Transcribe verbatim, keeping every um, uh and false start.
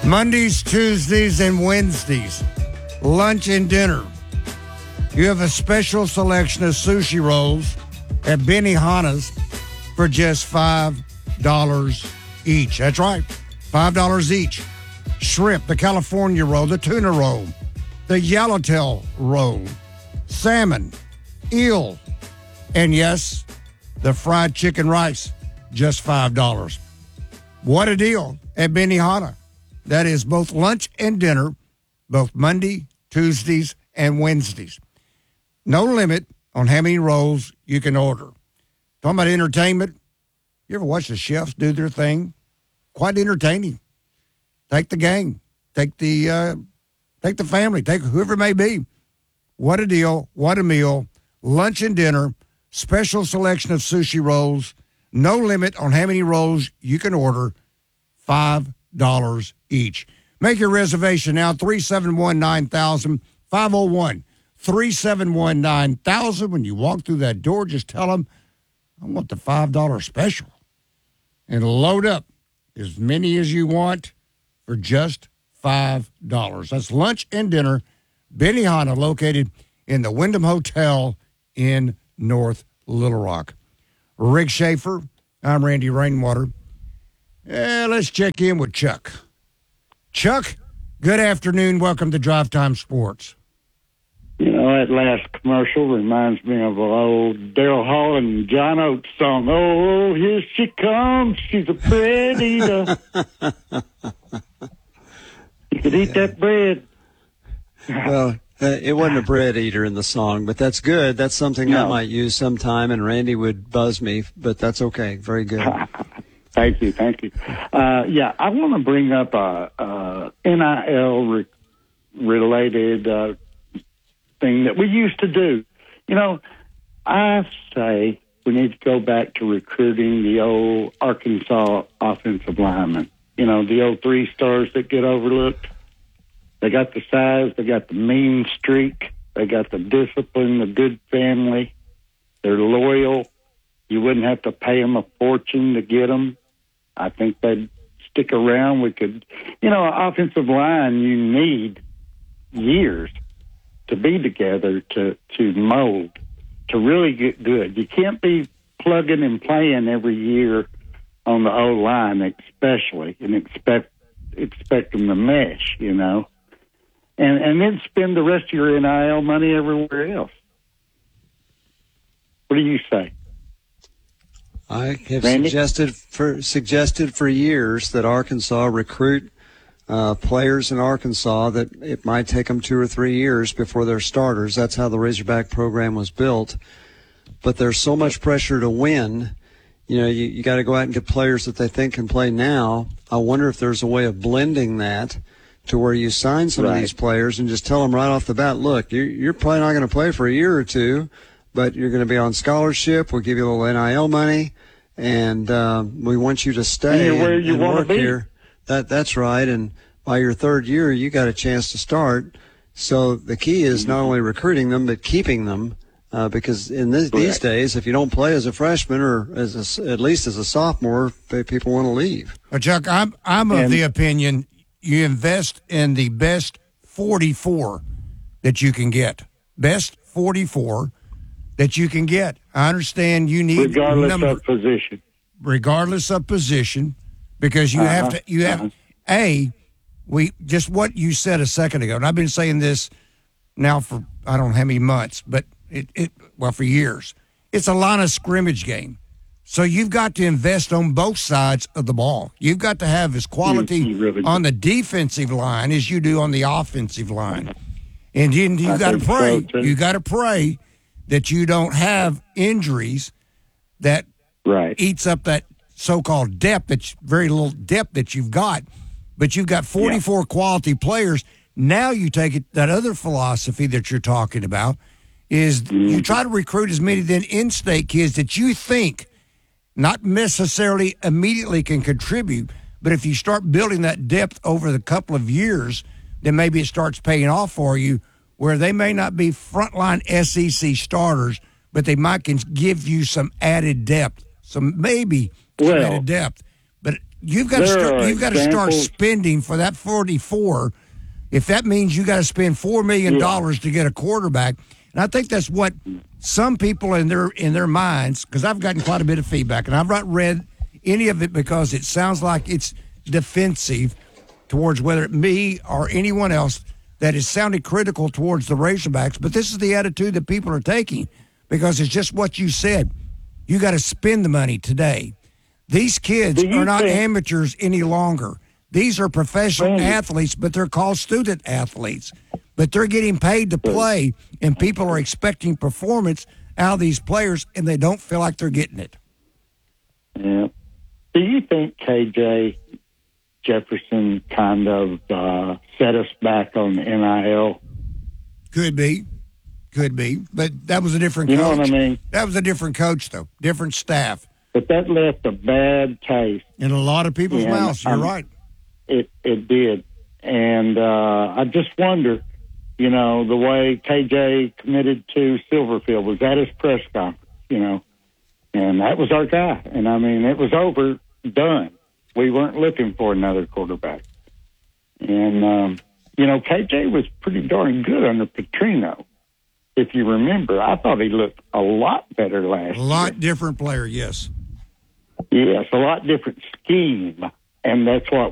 Mondays, Tuesdays, and Wednesdays, lunch and dinner. You have a special selection of sushi rolls at Benihana's for just five dollars each. That's right, five dollars each. Shrimp, the California roll, the tuna roll, the yellowtail roll, salmon, eel, and yes, the fried chicken rice, just five dollars. What a deal at Benihana. That is both lunch and dinner, both Monday, Tuesdays, and Wednesdays. No limit on how many rolls you can order. Talking about entertainment, you ever watch the chefs do their thing? Quite entertaining. Take the gang, take the uh, take the family, take whoever it may be. What a deal, what a meal. Lunch and dinner, special selection of sushi rolls. No limit on how many rolls you can order. five dollars each. Make your reservation now, three seven one, nine thousand, five oh one, three seven one, nine thousand. When you walk through that door, just tell them, I want the five dollars special. And load up as many as you want for just five dollars. That's lunch and dinner, Benihana, located in the Wyndham Hotel in North Little Rock. Rick Schaefer, I'm Randy Rainwater. Eh, let's check in with Chuck. Chuck, good afternoon. Welcome to Drive Time Sports. You know, that last commercial reminds me of an old Daryl Hall and John Oates song. Oh, here she comes. She's a bread eater. You could eat that bread. Well, uh, it wasn't a bread eater in the song, but that's good. That's something no. I might use sometime, and Randy would buzz me, but that's okay. Very good. Thank you, thank you. Uh, yeah, I want to bring up a, a N I L re- related uh, thing that we used to do. You know, I say we need to go back to recruiting the old Arkansas offensive linemen. You know, the old three stars that get overlooked. They got the size, they got the mean streak, they got the discipline, the good family. They're loyal. You wouldn't have to pay them a fortune to get them. I think they'd stick around. We could, you know, offensive line, you need years to be together to, to mold, to really get good. You can't be plugging and playing every year on the O-line, especially, and expect expect them to mesh, you know, and and then spend the rest of your N I L money everywhere else. What do you say? I have Randy? suggested for suggested for years that Arkansas recruit uh, players in Arkansas that it might take them two or three years before they're starters. That's how the Razorback program was built. But there's so much pressure to win. You know, you, you got to go out and get players that they think can play now. I wonder if there's a way of blending that to where you sign some right. of these players and just tell them right off the bat, look, you're, you're probably not going to play for a year or two, but you're going to be on scholarship. We'll give you a little N I L money, and uh, we want you to stay and, and, you and work be. here. That That's right, and by your third year, you got a chance to start. So the key is mm-hmm. not only recruiting them, but keeping them, uh, because in this, these days, if you don't play as a freshman or as a, at least as a sophomore, people want to leave. Well, Chuck, I'm, I'm of and, the opinion you invest in the best forty-four that you can get. Best forty-four that you can get. I understand you need regardless number, of position. Regardless of position, because you uh-huh. have to. You have uh-huh. a we just what you said a second ago, and I've been saying this now for I don't know how many months, but it, it well for years. It's a line of scrimmage game, so you've got to invest on both sides of the ball. You've got to have as quality you, you really on the defensive line as you do on the offensive line, and you you got to pray. So, you got to pray that you don't have injuries that right. eats up that so-called depth, that's very little depth that you've got, but you've got forty-four yeah. quality players. Now you take it, that other philosophy that you're talking about is mm-hmm. you try to recruit as many then in-state kids that you think not necessarily immediately can contribute, but if you start building that depth over the couple of years, then maybe it starts paying off for you, where they may not be frontline S E C starters, but they might can give you some added depth, some maybe well, added depth. But you've got to There start, are you've got to start examples- spending for that forty-four. If that means you got to spend four million dollars to get a quarterback, and I think that's what some people in their in their minds, because I've gotten quite a bit of feedback, and I've not read any of it because it sounds like it's defensive towards whether me or anyone else that has sounded critical towards the Razorbacks. But this is the attitude that people are taking because it's just what you said. You got to spend the money today. These kids Do you are not think- amateurs any longer. These are professional Randy. athletes, but they're called student athletes. But they're getting paid to play, and people are expecting performance out of these players, and they don't feel like they're getting it. Yeah. Do you think K J Jefferson kind of uh, set us back on N I L? Could be. Could be. But that was a different You coach. know what I mean? That was a different coach, though. Different staff. But that left a bad taste. In a lot of people's Yeah, mouths. You're I'm- right. It it did, and uh, I just wonder, you know, the way K J committed to Silverfield was at his press conference, you know, and that was our guy. And I mean, it was over, done. We weren't looking for another quarterback. And um, you know, K J was pretty darn good under Petrino. If you remember, I thought he looked a lot better last A lot year. different player, yes. Yes, a lot different scheme, and that's what